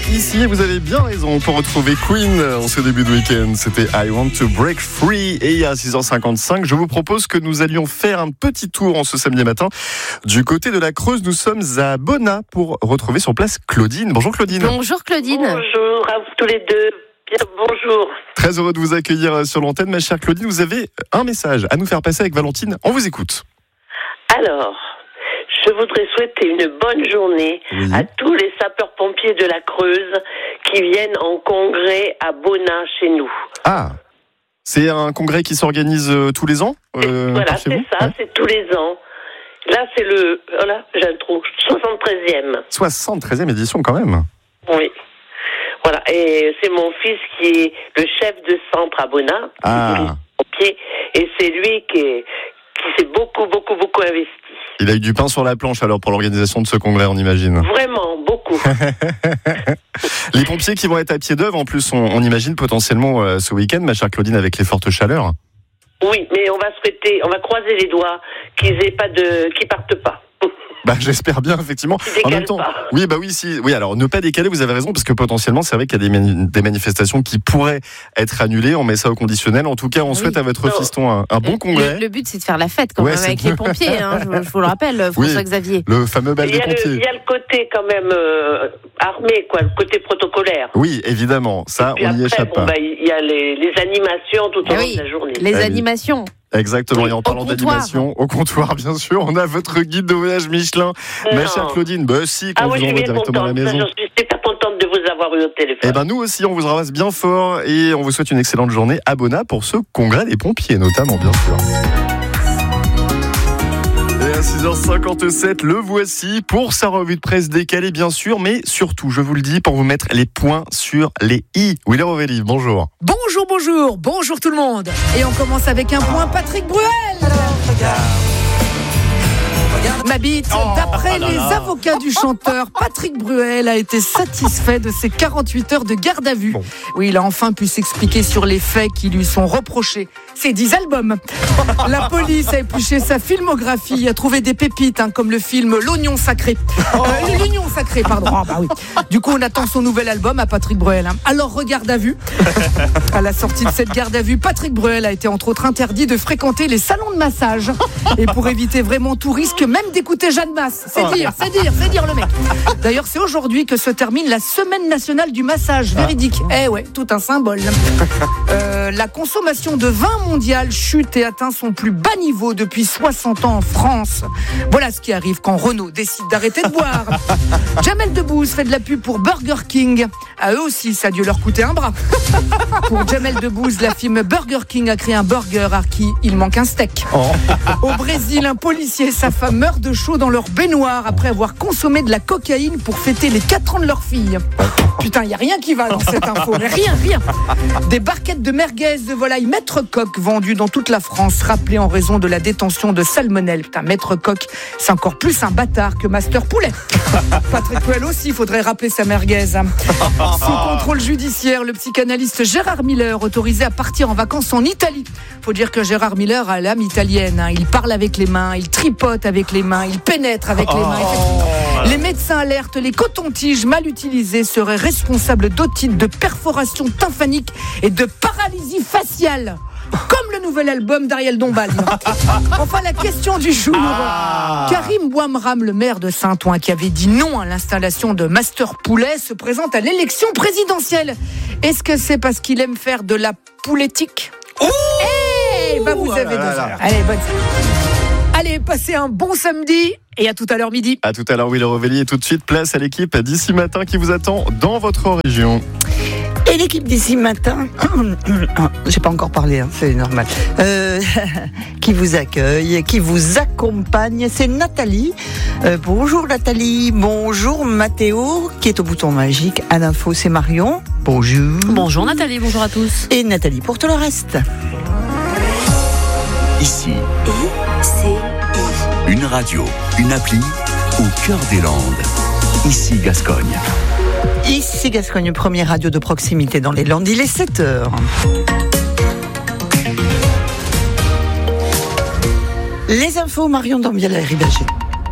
ici et vous avez bien raison. On peut retrouver Queen en ce début de week-end. C'était I Want to Break Free. Et à 6h55, je vous propose que nous allions faire un petit tour en ce samedi matin. Du côté de la Creuse, nous sommes à Bonnat pour retrouver sur place Claudine. Bonjour Claudine. Bonjour Claudine. Bonjour à vous tous les deux. Bien, bonjour. Très heureux de vous accueillir sur l'antenne, ma chère Claudine. Vous avez un message à nous faire passer avec Valentine. On vous écoute. Alors, je voudrais souhaiter une bonne journée à tous les sapeurs-pompiers de la Creuse qui viennent en congrès à Bonnat chez nous. Ah, c'est un congrès qui s'organise tous les ans Voilà, c'est ça, c'est tous les ans. Là, c'est j'ai un trou, 73e. 73e édition quand même. Oui. Voilà, et c'est mon fils qui est le chef de centre à Bonnat, et c'est lui qui s'est beaucoup investi. Il a eu du pain sur la planche alors pour l'organisation de ce congrès, on imagine. Vraiment, beaucoup. Les pompiers qui vont être à pied d'œuvre, en plus, on imagine potentiellement ce week-end, ma chère Claudine, avec les fortes chaleurs. Oui, mais on va croiser les doigts qu'ils partent pas. Bah, j'espère bien, effectivement. En même temps, oui, alors ne pas décaler, vous avez raison, parce que potentiellement, c'est vrai qu'il y a des manifestations qui pourraient être annulées. On met ça au conditionnel. En tout cas, on souhaite à votre fiston un bon congrès. Le but, c'est de faire la fête quand même avec les pompiers. Hein, je vous le rappelle, François-Xavier. Le fameux bal des pompiers. Il y a le côté quand même armé, quoi, le côté protocolaire. Oui, évidemment, ça, on n'y échappe pas. Il y a les animations tout au long de la journée. Les animations. Exactement, et en parlant d'animation, au comptoir, bien sûr, on a votre guide de voyage Michelin. Ma chère Claudine, qu'on vous envoie directement à la maison. Je suis super contente de vous avoir eu au téléphone. Eh ben, nous aussi, on vous ramasse bien fort et on vous souhaite une excellente journée à Bonnat pour ce congrès des pompiers, notamment, bien sûr. Et à 6h57, le voici pour sa revue de presse décalée, bien sûr, mais surtout, je vous le dis, pour vous mettre les points sur les i. Willer Ovelli, bonjour. Bonjour tout le monde. Et on commence avec un point Patrick Bruel. Ma bite, d'après les avocats du chanteur, Patrick Bruel a été satisfait de ses 48 heures de garde à vue. Bon. Oui, il a enfin pu s'expliquer sur les faits qui lui sont reprochés. Ses 10 albums. La police a épluché sa filmographie, a trouvé des pépites, comme le film L'Union Sacrée. L'Union Sacrée, pardon. Ah, bah oui. Du coup, on attend son nouvel album à Patrick Bruel. Alors, regarde à vue. À la sortie de cette garde à vue, Patrick Bruel a été entre autres interdit de fréquenter les salons de massage. Et pour éviter vraiment tout risque, même d'écouter Jeanne Masse. C'est dire le mec. D'ailleurs, c'est aujourd'hui que se termine la semaine nationale du massage. Véridique. Eh ouais, tout un symbole. La consommation de vin mondial chute et atteint son plus bas niveau depuis 60 ans en France. Voilà ce qui arrive quand Renault décide d'arrêter de boire. Jamel Debbouze fait de la pub pour Burger King. À eux aussi, ça a dû leur coûter un bras. Pour Jamel Debbouze, la firme Burger King a créé un burger à qui il manque un steak. Au Brésil, un policier et sa femme meurent de chaud dans leur baignoire après avoir consommé de la cocaïne pour fêter les 4 ans de leur fille. Putain, il n'y a rien qui va dans cette info, mais rien. Des barquettes de merguez de volaille Maître Coq vendues dans toute la France, rappelées en raison de la détention de salmonelle. Putain, Maître Coq, c'est encore plus un bâtard que Master Poulet. Patrick Bruel aussi, il faudrait rappeler sa merguez. Sous contrôle judiciaire, le psychanalyste Gérard Miller, autorisé à partir en vacances en Italie. Faut dire que Gérard Miller a l'âme italienne. Il parle avec les mains, il tripote avec les mains, il pénètre avec les mains. Les médecins alertent, les cotons-tiges mal utilisés seraient responsables d'otite, de perforation tympanique et de paralysie faciale. Comme le nouvel album d'Ariel Dombal. Enfin, la question du jour. Karim Bouamram, le maire de Saint-Ouen, qui avait dit non à l'installation de Master Poulet, se présente à l'élection présidentielle. Est-ce que c'est parce qu'il aime faire de la poulettique ? Vous avez 2 heures. Allez, bonne. Allez, passez un bon samedi et à tout à l'heure midi. À tout à l'heure, Willer Ovelli. Et tout de suite, place à l'équipe d'ici matin qui vous attend dans votre région. Et l'équipe d'ici matin, j'ai pas encore parlé, c'est normal, qui vous accueille, qui vous accompagne, c'est Nathalie. Bonjour Nathalie, bonjour Mathéo, qui est au bouton magique. À l'info, c'est Marion. Bonjour. Bonjour Nathalie, bonjour à tous. Et Nathalie pour tout le reste. Ici, une radio, une appli au cœur des Landes. Ici Gascogne. Ici Gascogne, première radio de proximité dans les Landes. Il est 7h. Les infos, Marion Dambiel-Ribagé.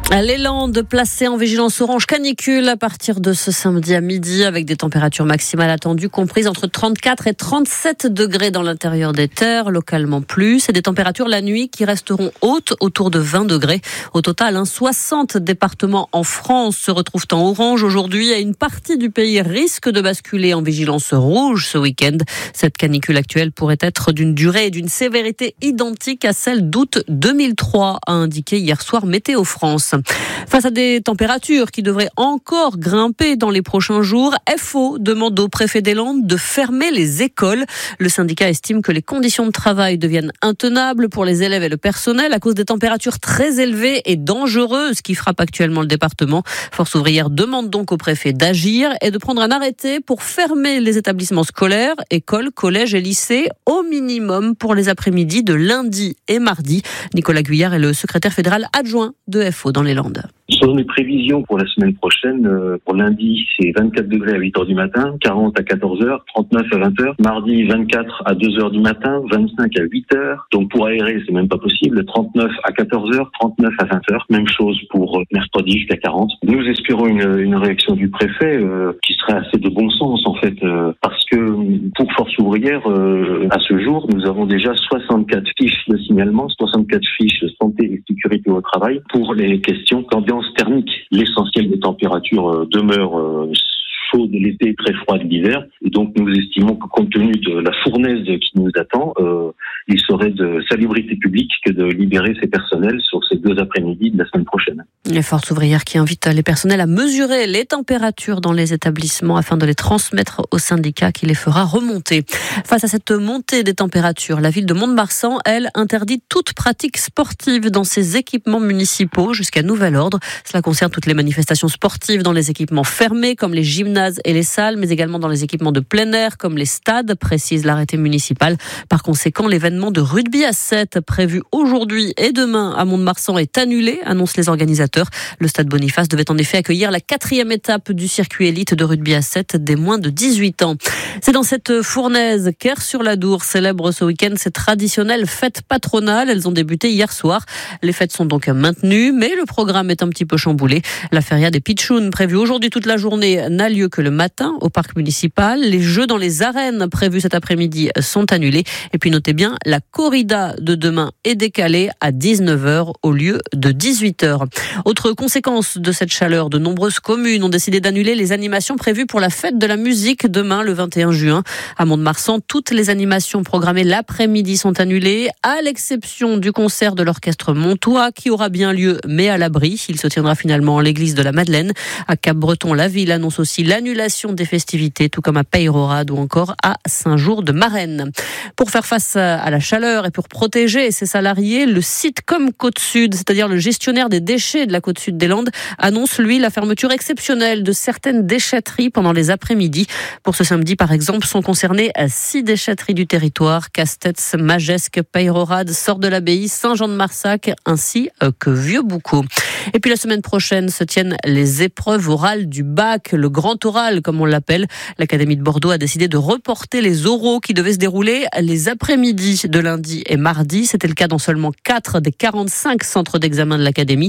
Les Landes placées en vigilance orange canicule à partir de ce samedi à midi avec des températures maximales attendues comprises entre 34 et 37 degrés dans l'intérieur des terres, localement plus, et des températures la nuit qui resteront hautes autour de 20 degrés. Au total, 60 départements en France se retrouvent en orange aujourd'hui et une partie du pays risque de basculer en vigilance rouge ce week-end. Cette canicule actuelle pourrait être d'une durée et d'une sévérité identiques à celle d'août 2003, a indiqué hier soir Météo France. Face à des températures qui devraient encore grimper dans les prochains jours, FO demande au préfet des Landes de fermer les écoles. Le syndicat estime que les conditions de travail deviennent intenables pour les élèves et le personnel à cause des températures très élevées et dangereuses qui frappent actuellement le département. Force ouvrière demande donc au préfet d'agir et de prendre un arrêté pour fermer les établissements scolaires, écoles, collèges et lycées au minimum pour les après-midi de lundi et mardi. Nicolas Guyard est le secrétaire fédéral adjoint de FO dans les Landes. Selon les prévisions pour la semaine prochaine, pour lundi, c'est 24 degrés à 8h du matin, 40 à 14h, 39 à 20h. Mardi, 24 à 2h du matin, 25 à 8h. Donc pour aérer, c'est même pas possible. 39 à 14h, 39 à 20h. Même chose pour mercredi jusqu'à 40. Nous espérons une réaction du préfet qui serait assez de bon sens en fait, parce que pour Force ouvrière, à ce jour, nous avons déjà 64 fiches de signalement, 64 fiches de santé et sécurité au travail pour les questions d'ambiance thermique. L'essentiel des températures demeure chaude l'été, très froide l'hiver. Et donc nous estimons que compte tenu de la fournaise qui nous attend, il serait de salubrité publique que de libérer ces personnels sur ces 2 après-midi de la semaine prochaine. Les forces ouvrières qui invitent les personnels à mesurer les températures dans les établissements afin de les transmettre au syndicat qui les fera remonter. Face à cette montée des températures, la ville de Mont-de-Marsan, elle, interdit toute pratique sportive dans ses équipements municipaux jusqu'à nouvel ordre. Cela concerne toutes les manifestations sportives dans les équipements fermés comme les gymnases et les salles, mais également dans les équipements de plein air comme les stades, précise l'arrêté municipal. Par conséquent, l'événement de rugby à 7 prévu aujourd'hui et demain à Mont-de-Marsan est annulé, annoncent les organisateurs. Le stade Boniface devait en effet accueillir la 4e étape du circuit élite de rugby à 7 des moins de 18 ans. C'est dans cette fournaise qu'Aire-sur-l'Adour célèbre ce week-end ses traditionnelles fêtes patronales. Elles ont débuté hier soir. Les fêtes sont donc maintenues, mais le programme est un petit peu chamboulé. La feria des Pitchouns, prévue aujourd'hui toute la journée, n'a lieu que le matin au parc municipal. Les jeux dans les arènes prévus cet après-midi sont annulés. Et puis notez bien, la corrida de demain est décalée à 19h au lieu de 18h. Autre conséquence de cette chaleur, de nombreuses communes ont décidé d'annuler les animations prévues pour la fête de la musique demain le 21 juin. À Mont-de-Marsan, toutes les animations programmées l'après-midi sont annulées, à l'exception du concert de l'orchestre Montois qui aura bien lieu mais à l'abri. Il se tiendra finalement à l'église de la Madeleine. À Cap-Breton, la ville annonce aussi l'annulation des festivités, tout comme à Peyrehorade ou encore à Saint-Jour-de-Marennes. Pour faire face à la chaleur et pour protéger ses salariés, le Sitcom Côte-Sud, c'est-à-dire le gestionnaire des déchets de la Côte-Sud des Landes, annonce lui la fermeture exceptionnelle de certaines déchetteries pendant les après-midi. Pour ce samedi, par exemple, sont concernées 6 déchetteries du territoire, Castets, Magesque, Peyrehorade, Sort-de-l'Abbaye, Saint-Jean-de-Marsac, ainsi que Vieux-Boucau. Et puis la semaine prochaine se tiennent les épreuves orales du bac, le grand oral comme on l'appelle. L'Académie de Bordeaux a décidé de reporter les oraux qui devaient se dérouler les après-midi de lundi et mardi. C'était le cas dans seulement 4 des 45 centres d'examen de l'Académie.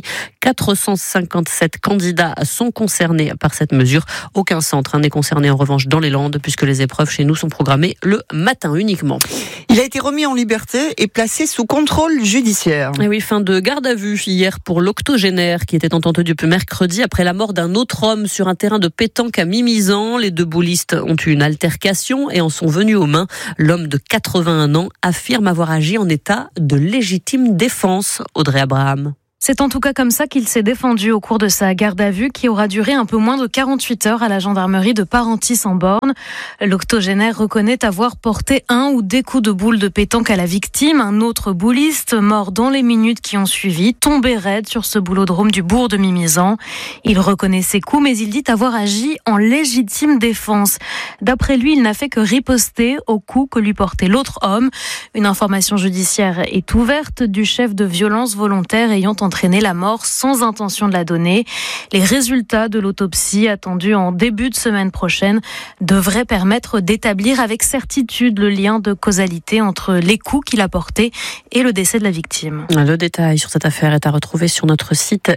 457 candidats sont concernés par cette mesure. Aucun centre n'est concerné en revanche dans les Landes puisque les épreuves chez nous sont programmées le matin uniquement. Il a été remis en liberté et placé sous contrôle judiciaire. Et oui, fin de garde à vue hier pour l'octogénaire qui était entendu depuis mercredi après la mort d'un autre homme sur un terrain de pétanque à Mimizan. Les 2 boulistes ont eu une altercation et en sont venus aux mains. L'homme de 81 ans affirme avoir agi en état de légitime défense. Audrey Abraham. C'est en tout cas comme ça qu'il s'est défendu au cours de sa garde à vue qui aura duré un peu moins de 48 heures à la gendarmerie de Parentis-en-Born. L'octogénaire reconnaît avoir porté un ou des coups de boule de pétanque à la victime. Un autre bouliste, mort dans les minutes qui ont suivi, tombé raide sur ce boulodrome du bourg de Mimizan. Il reconnaît ses coups, mais il dit avoir agi en légitime défense. D'après lui, il n'a fait que riposter aux coups que lui portait l'autre homme. Une information judiciaire est ouverte du chef de violence volontaire ayant entraîné la mort sans intention de la donner. Les résultats de l'autopsie attendus en début de semaine prochaine devraient devrait permettre d'établir avec certitude le lien de causalité entre les coups qu'il a portés et le décès de la victime. Le détail sur cette affaire est à retrouver sur notre site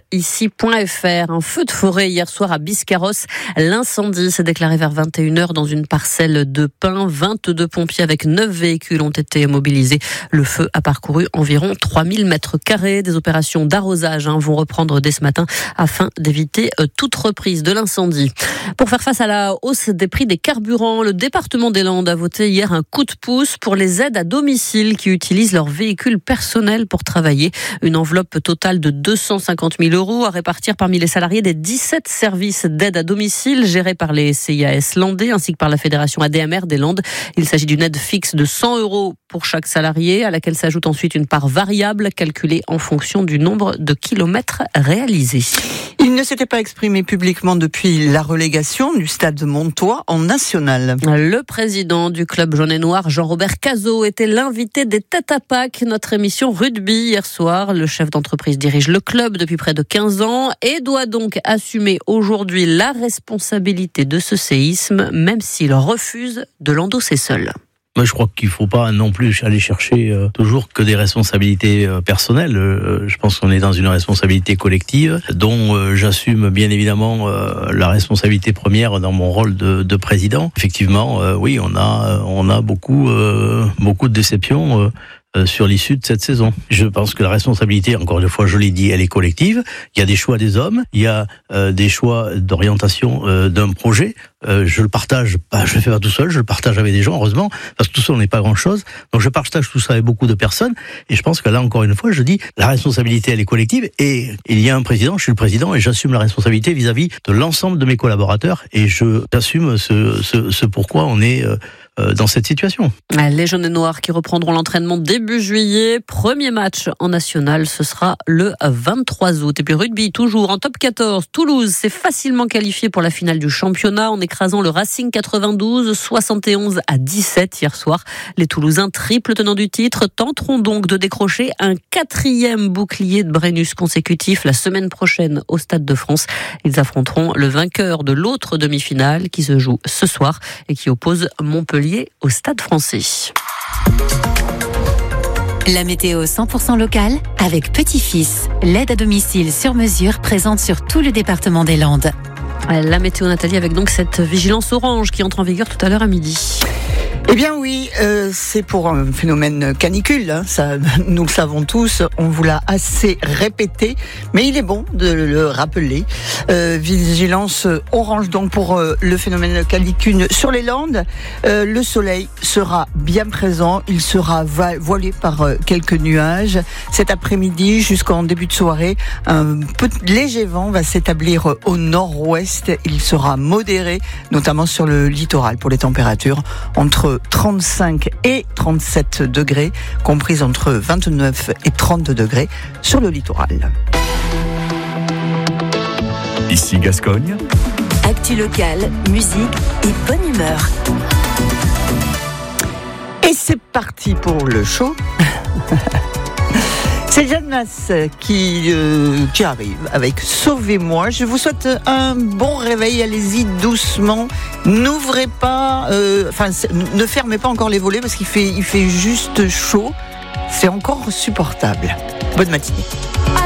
ici.fr. Un feu de forêt hier soir à Biscarrosse. L'incendie s'est déclaré vers 21h dans une parcelle de pins. 22 pompiers avec 9 véhicules ont été mobilisés. Le feu a parcouru environ 3000 mètres carrés. Des opérations d'arrosage vont reprendre dès ce matin afin d'éviter toute reprise de l'incendie. Pour faire face à la hausse des prix des carburants, le département des Landes a voté hier un coup de pouce pour les aides à domicile qui utilisent leur véhicule personnel pour travailler. Une enveloppe totale de 250 000 € à répartir parmi les salariés des 17 services d'aide à domicile gérés par les CIAS landais ainsi que par la Fédération ADMR des Landes. Il s'agit d'une aide fixe de 100 € pour chaque salarié, à laquelle s'ajoute ensuite une part variable calculée en fonction du nombre de kilomètres réalisés. Il ne s'était pas exprimé publiquement depuis la relégation du stade de Montois en national. Le président du club jaune et noir, Jean-Robert Cazot, était l'invité des Têtes à Pâques, notre émission rugby hier soir. Le chef d'entreprise dirige le club depuis près de 15 ans et doit donc assumer aujourd'hui la responsabilité de ce séisme, même s'il refuse de l'endosser seul. Moi, je crois qu'il ne faut pas non plus aller chercher toujours que des responsabilités personnelles. Je pense qu'on est dans une responsabilité collective dont j'assume bien évidemment la responsabilité première dans mon rôle de président. Effectivement, oui, on a beaucoup de déceptions sur l'issue de cette saison. Je pense que la responsabilité, encore une fois, je l'ai dit, elle est collective. Il y a des choix des hommes, il y a des choix d'orientation d'un projet. Je le partage, je le fais pas tout seul, je le partage avec des gens, heureusement, parce que tout seul on n'est pas grand-chose. Donc je partage tout ça avec beaucoup de personnes, et je pense que là, encore une fois, je dis, la responsabilité, elle est collective, et il y a un président, je suis le président, et j'assume la responsabilité vis-à-vis de l'ensemble de mes collaborateurs, et j'assume ce pourquoi on est dans cette situation. Les jaunes et noirs qui reprendront l'entraînement début juillet. Premier match en national, ce sera le 23 août. Et puis rugby, toujours en top 14. Toulouse s'est facilement qualifié pour la finale du championnat en écrasant le Racing 92, 71-17 hier soir. Les Toulousains, triple tenants du titre, tenteront donc de décrocher un 4e bouclier de Brennus consécutif la semaine prochaine au Stade de France. Ils affronteront le vainqueur de l'autre demi-finale qui se joue ce soir et qui oppose Montpellier au Stade Français. La météo 100% locale avec Petit-Fils, l'aide à domicile sur mesure présente sur tout le département des Landes. La météo, Nathalie, avec donc cette vigilance orange qui entre en vigueur tout à l'heure à midi. Eh bien oui, c'est pour un phénomène canicule, ça, nous le savons tous, on vous l'a assez répété, mais il est bon de le rappeler. Vigilance orange donc pour le phénomène canicule sur les Landes. Le soleil sera bien présent, il sera voilé par quelques nuages. Cet après-midi jusqu'en début de soirée, un léger vent va s'établir au nord-ouest. Il sera modéré, notamment sur le littoral pour les températures entre 35 et 37 degrés, comprises entre 29 et 32 degrés sur le littoral. Ici Gascogne. Actu locale, musique et bonne humeur. Et c'est parti pour le show. C'est Jeanne Masse qui arrive avec Sauvez-moi. Je vous souhaite un bon réveil. Allez-y doucement. N'ouvrez pas, ne fermez pas encore les volets parce qu'il fait juste chaud. C'est encore supportable. Bonne matinée.